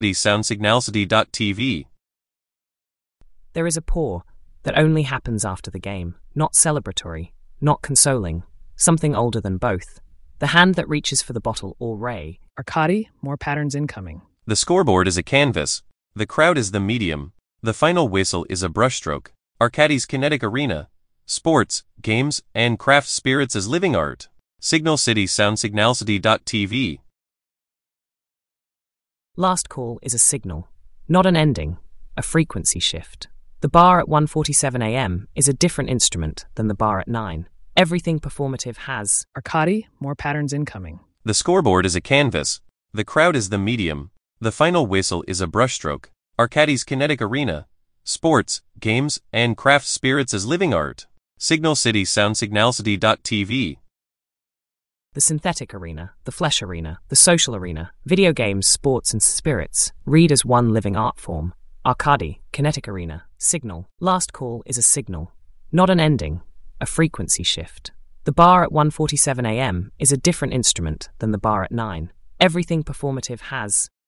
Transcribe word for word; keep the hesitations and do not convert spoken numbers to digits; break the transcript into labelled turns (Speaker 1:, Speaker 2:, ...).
Speaker 1: soundsignalcity dot t v.
Speaker 2: There is a pause that only happens after the game, not celebratory, not consoling, something older than both. The hand that reaches for the bottle or ray.
Speaker 3: Arcadi, more patterns incoming.
Speaker 1: The scoreboard is a canvas. The crowd is the medium. The final whistle is a brushstroke. Arcadi's kinetic arena. Sports, games, and craft spirits as living art. Signal City soundsignalcity dot t v.
Speaker 2: Last call is a signal, not an ending, a frequency shift. The bar at one forty-seven a m is a different instrument than the bar at nine. Everything performative has.
Speaker 3: Arcadi, more patterns incoming.
Speaker 1: The scoreboard is a canvas. The crowd is the medium. The final whistle is a brushstroke. Arcadi's kinetic arena. Sports, games, and craft spirits as living art. Signal City soundsignalcity dot t v.
Speaker 2: The synthetic arena, the flesh arena, the social arena, video games, sports, and spirits, read as one living art form. Arcadi, kinetic arena, signal. Last call is a signal, not an ending, a frequency shift. The bar at one forty-seven a m is a different instrument than the bar at nine. Everything performative has.